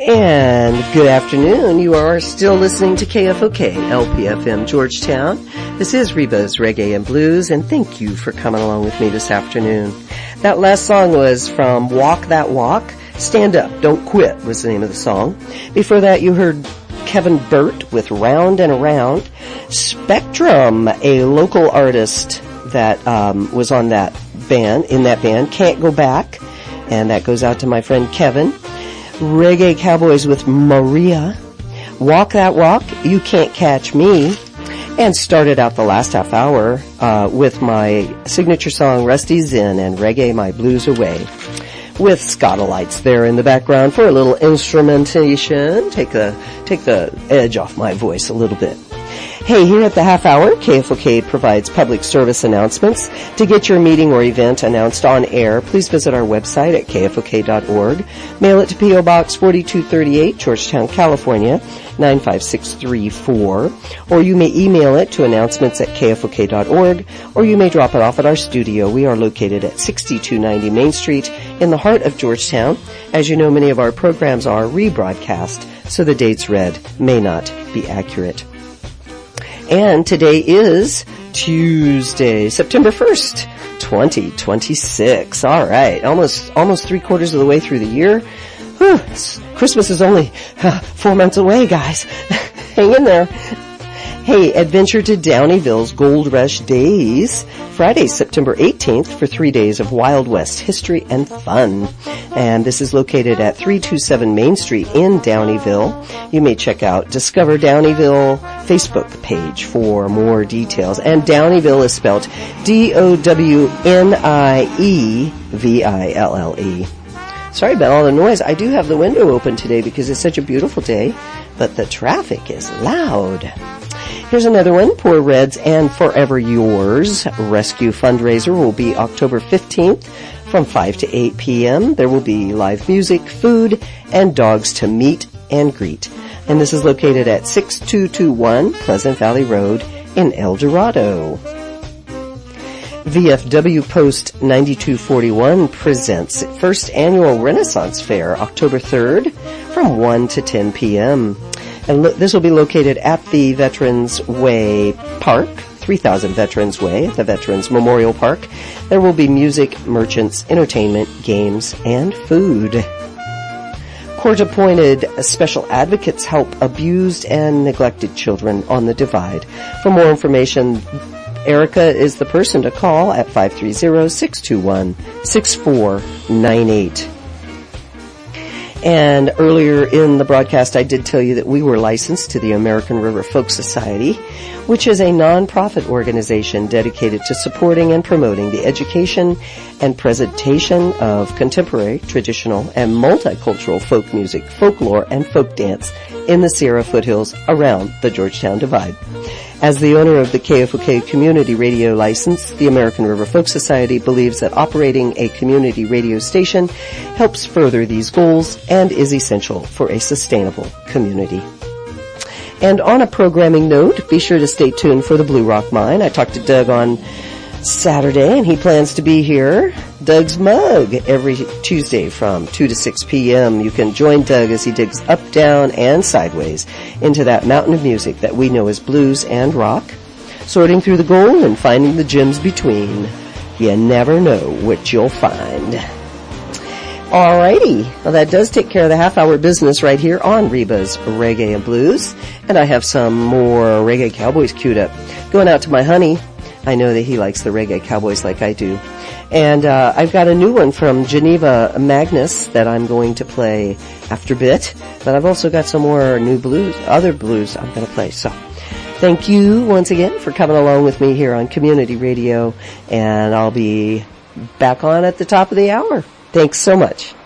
And good afternoon. You are still listening to KFOK, LPFM Georgetown. This is Reba's Reggae and Blues, and thank you for coming along with me this afternoon. That last song was from Walk That Walk. Stand Up, Don't Quit was the name of the song. Before that, you heard Kevin Burt with Round and Around. Spectrum, a local artist that was on that band, Can't Go Back, and that goes out to my friend Kevin. Reggae Cowboys with Maria, Walk That Walk, You Can't Catch Me, and started out the last half hour with my signature song Rusty's In and Reggae My Blues Away, with Scottalites there in the background for a little instrumentation. Take the edge off my voice a little bit. Hey, here at the half hour, KFOK provides public service announcements. To get your meeting or event announced on air, please visit our website at kfok.org. Mail it to P.O. Box 4238, Georgetown, California, 95634. Or you may email it to announcements@kfok.org, or you may drop it off at our studio. We are located at 6290 Main Street in the heart of Georgetown. As you know, many of our programs are rebroadcast, so the dates read may not be accurate. And today is Tuesday, September 1st, 2026. All right, almost 3/4 of the way through the year. Whew, Christmas is only 4 months away, guys. Hang in there. Hey, adventure to Downeyville's Gold Rush Days, Friday, September 18th, for 3 days of Wild West history and fun. And this is located at 327 Main Street in Downeyville. You may check out Discover Downeyville Facebook page for more details. And Downeyville is spelled D-O-W-N-I-E-V-I-L-L-E. Sorry about all the noise. I do have the window open today because it's such a beautiful day, but the traffic is loud. Here's another one. Poor Reds and Forever Yours Rescue Fundraiser will be October 15th from 5 to 8 p.m. There will be live music, food, and dogs to meet and greet. And this is located at 6221 Pleasant Valley Road in El Dorado. VFW Post 9241 presents first annual Renaissance Fair October 3rd from 1 to 10 p.m. And this will be located at the Veterans Way Park, 3000 Veterans Way, at the Veterans Memorial Park. There will be music, merchants, entertainment, games, and food. Court-appointed special advocates help abused and neglected children on the Divide. For more information, Erica is the person to call at 530-621-6498. And earlier in the broadcast, I did tell you that we were licensed to the American River Folk Society, which is a non-profit organization dedicated to supporting and promoting the education and presentation of contemporary, traditional, and multicultural folk music, folklore, and folk dance in the Sierra foothills around the Georgetown Divide. As the owner of the KFOK community radio license, the American River Folk Society believes that operating a community radio station helps further these goals and is essential for a sustainable community. And on a programming note, be sure to stay tuned for the Blue Rock Mine. I talked to Doug on Saturday, and he plans to be here. Doug's Mug every Tuesday from 2 to 6 p.m. You can join Doug as he digs up, down, and sideways into that mountain of music that we know as blues and rock, sorting through the gold and finding the gems between. You never know what you'll find. Alrighty, well that does take care of the half-hour business right here on Reba's Reggae and Blues. And I have some more Reggae Cowboys queued up. Going out to my honey. I know that he likes the Reggae Cowboys like I do. And I've got a new one from Geneva Magnus that I'm going to play after bit. But I've also got some more new blues, other blues I'm going to play. So thank you once again for coming along with me here on Community Radio. And I'll be back on at the top of the hour. Thanks so much.